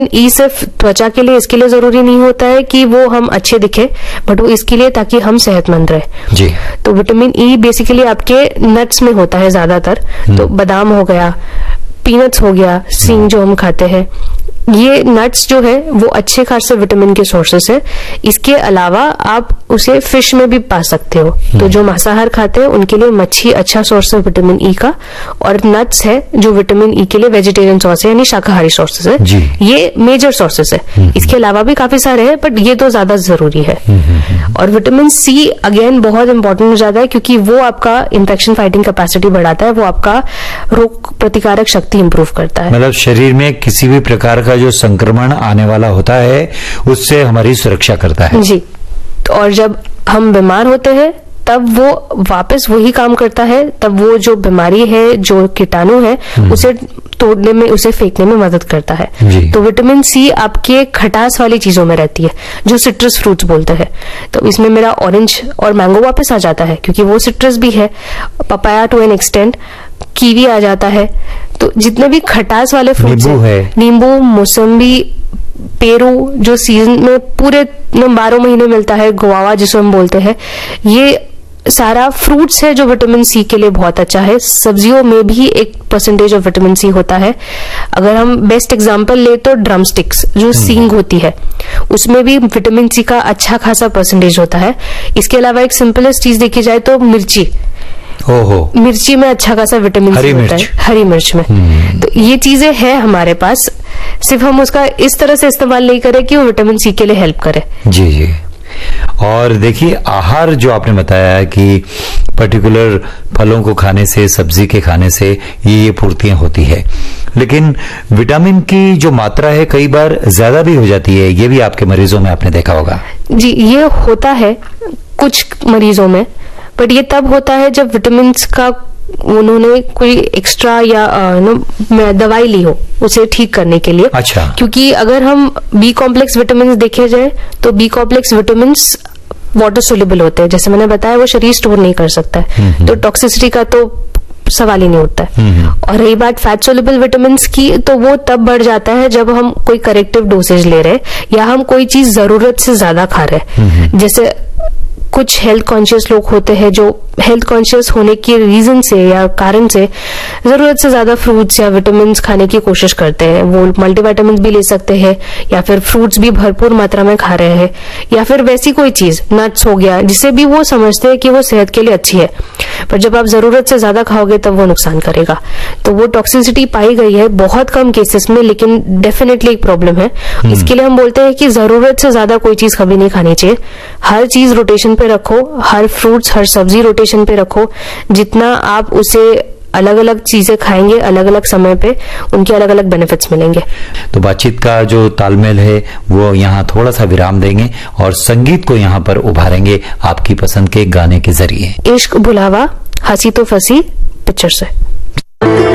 ई सिर्फ त्वचा के लिए, इसके लिए जरूरी नहीं होता है कि वो हम अच्छे दिखे, बट वो इसके लिए ताकि हम सेहतमंद रहे जी। तो विटामिन ई बेसिकली आपके नट्स में होता है ज्यादातर, तो बादाम हो गया, पीनट्स हो गया, सींग जो हम खाते हैं, ये नट्स जो है वो अच्छे खासे विटामिन के सोर्सेस है। इसके अलावा आप उसे फिश में भी पा सकते हो, तो जो मांसाहार खाते हैं उनके लिए मच्छी अच्छा सोर्स है विटामिन ई का, और नट्स है जो विटामिन ई के लिए वेजिटेरियन सोर्स है, यानी शाकाहारी सोर्सेस है, ये मेजर सोर्सेस है। इसके अलावा भी काफी सारे हैं, बट ये तो ज्यादा जरूरी है। और विटामिन सी अगेन बहुत इंपॉर्टेंट हो जाता है, क्योंकि वो आपका इन्फेक्शन फाइटिंग कैपेसिटी बढ़ाता है, वो आपका रोग प्रतिकारक शक्ति इंप्रूव करता है। मतलब शरीर में किसी भी प्रकार का जो संक्रमण आने वाला होता है उससे हमारी सुरक्षा करता है जी। और जब हम बीमार होते हैं तब वो वापस वही काम करता है, तब वो जो बीमारी है, जो कीटाणु है, उसे तोड़ने में, उसे फेंकने में मदद करता है। तो विटामिन सी आपके खटास वाली चीजों में रहती है, जो सिट्रस फ्रूट्स बोलते हैं। तो इसमें मेरा ऑरेंज और मैंगो वापस आ जाता है, क्योंकि वो सिट्रस भी है, papaya to an extent, kiwi आ जाता है। तो जितने भी खटास वाले फ्रूट्स हैं, नींबू, मौसम्बी, पेरू जो सीजन में पूरे 12 महीने मिलता है, गुआवा जिसको हम बोलते हैं, ये सारा फ्रूट्स है जो विटामिन सी के लिए बहुत अच्छा है। सब्जियों में भी 1% ऑफ विटामिन सी होता है। अगर हम बेस्ट एग्जांपल ले तो ड्रम स्टिक्स जो सींग होती है, उसमें भी विटामिन सी का अच्छा खासा परसेंटेज होता है। इसके अलावा एक सिंपलेस्ट चीज देखी जाए तो मिर्ची, मिर्ची में अच्छा खासा विटामिन सी होता है, हरी मिर्च में। तो ये चीजें हैं हमारे पास, सिर्फ हम उसका इस तरह से इस्तेमाल नहीं करें कि वो विटामिन सी के लिए हेल्प करे। जी जी। और देखिए, आहार जो आपने बताया है कि पर्टिकुलर फलों को खाने से, सब्जी के खाने से ये पूर्तियां होती है, लेकिन विटामिन की जो मात्रा है कई बार ज्यादा भी हो जाती है, ये भी आपके मरीजों में आपने देखा होगा। जी, ये होता है कुछ मरीजों में, बट ये तब होता है जब विटामिन का उन्होंने कोई एक्स्ट्रा या दवाई ली हो उसे ठीक करने के लिए। अच्छा। क्योंकि अगर हम बी कॉम्प्लेक्स विटामिन देखे जाए तो B complex vitamin water soluble होते हैं, जैसे मैंने बताया वो शरीर स्टोर नहीं कर सकता है, तो टॉक्सिसिटी का तो सवाल ही नहीं उठता है। और रही बात फैट सोल्यूबल विटामिन की, तो वो तब बढ़ जाता है जब हम कोई करेक्टिव डोसेज ले रहे हैं या हम कोई चीज जरूरत से ज्यादा खा रहे हैं। जैसे कुछ हेल्थ कॉन्शियस लोग होते हैं जो हेल्थ कॉन्शियस होने के रीजन से या कारण से जरूरत से ज्यादा फ्रूट्स या विटामिन खाने की कोशिश करते हैं। वो मल्टीविटामिन भी ले सकते हैं, या फिर फ्रूट्स भी भरपूर मात्रा में खा रहे हैं, या फिर वैसी कोई चीज नट्स हो गया जिसे भी वो समझते हैं कि वो सेहत के लिए अच्छी है, पर जब आप जरूरत से ज्यादा खाओगे तब वो नुकसान करेगा। तो वो टॉक्सिसिटी पाई गई है बहुत कम केसेस में, लेकिन डेफिनेटली एक प्रॉब्लम है। इसके लिए हम बोलते हैं कि जरूरत से ज्यादा कोई चीज कभी नहीं खानी चाहिए। हर चीज रोटेशन पे रखो, हर फ्रूट्स, हर सब्जी रोटेशन पे रखो। जितना आप उसे अलग अलग चीजें खाएंगे अलग अलग समय पे, उनके अलग अलग बेनिफिट्स मिलेंगे। तो बातचीत का जो तालमेल है वो यहाँ थोड़ा सा विराम देंगे और संगीत को यहाँ पर उभारेंगे आपकी पसंद के गाने के जरिए। इश्क भुलावा हंसी तो फंसी पिक्चर से।